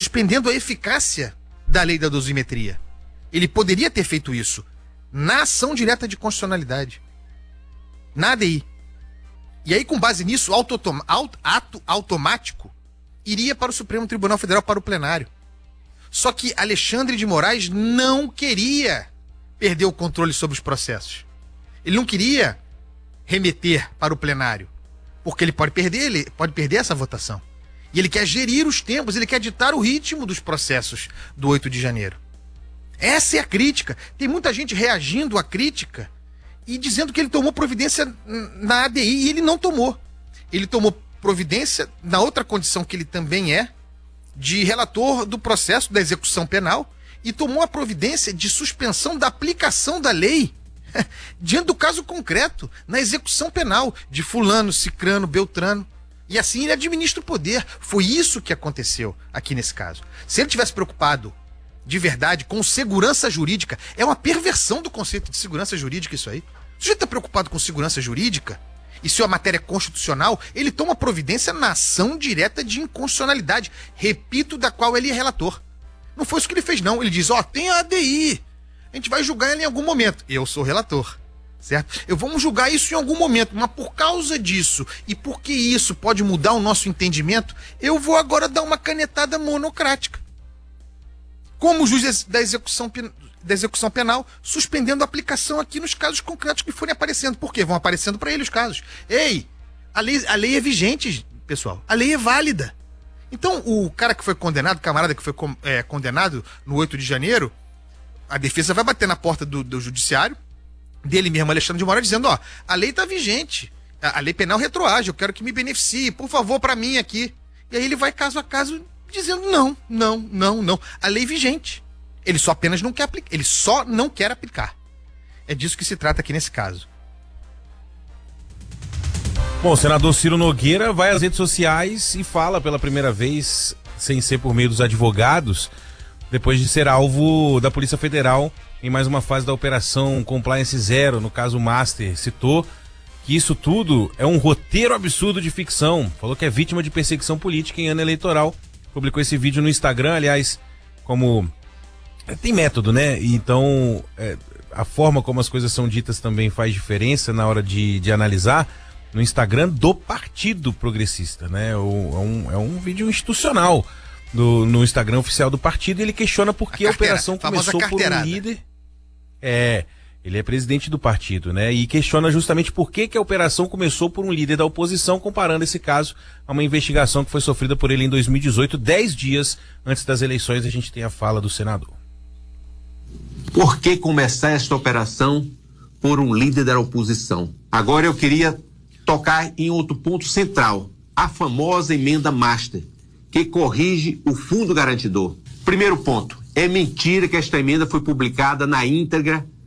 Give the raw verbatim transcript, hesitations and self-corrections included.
suspendendo a eficácia da lei da dosimetria. Ele poderia ter feito isso na ação direta de constitucionalidade, na A D I. E aí, com base nisso, auto, auto, ato automático iria para o Supremo Tribunal Federal, para o plenário. Só que Alexandre de Moraes não queria perder o controle sobre os processos. Ele não queria remeter para o plenário, porque ele pode perder, ele pode perder essa votação. E ele quer gerir os tempos, ele quer ditar o ritmo dos processos do oito de janeiro. Essa é a crítica. Tem muita gente reagindo à crítica e dizendo que ele tomou providência na A D I, e ele não tomou. Ele tomou providência na outra condição que ele também é, de relator do processo da execução penal, e tomou a providência de suspensão da aplicação da lei diante do caso concreto, na execução penal de fulano, cicrano, beltrano. E assim ele administra o poder. Foi isso que aconteceu aqui nesse caso. Se ele tivesse preocupado de verdade com segurança jurídica, é uma perversão do conceito de segurança jurídica isso aí. Se o sujeito está preocupado com segurança jurídica, e se a matéria é constitucional, ele toma providência na ação direta de inconstitucionalidade, repito, da qual ele é relator. Não foi isso que ele fez, não. Ele diz, ó, oh, tem a A D I, a gente vai julgar ela em algum momento. Eu sou relator, certo? Eu vamos julgar isso em algum momento, mas por causa disso, e porque isso pode mudar o nosso entendimento, eu vou agora dar uma canetada monocrática. Como juiz da execução, da execução penal, suspendendo a aplicação aqui nos casos concretos que forem aparecendo. Por quê? Vão aparecendo para ele os casos. Ei, a lei, a lei é vigente, pessoal. A lei é válida. Então, o cara que foi condenado, o camarada que foi é, condenado no oito de janeiro, a defesa vai bater na porta do, do judiciário, dele mesmo, Alexandre de Moraes, dizendo, ó, a lei tá vigente, a, a lei penal retroage, eu quero que me beneficie, por favor, para mim aqui. E aí ele vai caso a caso dizendo não, não, não, não. A lei vigente. Ele só apenas não quer aplicar. Ele só não quer aplicar. É disso que se trata aqui nesse caso. Bom, o senador Ciro Nogueira vai às redes sociais e fala pela primeira vez, sem ser por meio dos advogados, depois de ser alvo da Polícia Federal em mais uma fase da Operação Compliance Zero, no caso Master. Citou que isso tudo é um roteiro absurdo de ficção. Falou que é vítima de perseguição política em ano eleitoral. Publicou esse vídeo no Instagram, aliás, como... Tem método, né? Então, é, a forma como as coisas são ditas também faz diferença na hora de, de analisar. No Instagram do Partido Progressista, né? O, é, um, é um vídeo institucional do, no Instagram oficial do partido, e ele questiona por que a, carteira, a operação começou por um líder... É... Ele é presidente do partido, né? E questiona justamente por que, que a operação começou por um líder da oposição, comparando esse caso a uma investigação que foi sofrida por ele em dois mil e dezoito, dez dias antes das eleições. A gente tem a fala do senador. Por que começar esta operação por um líder da oposição? Agora eu queria tocar em outro ponto central, a famosa emenda Master, que corrige o fundo garantidor. Primeiro ponto, é mentira que esta emenda foi publicada na íntegra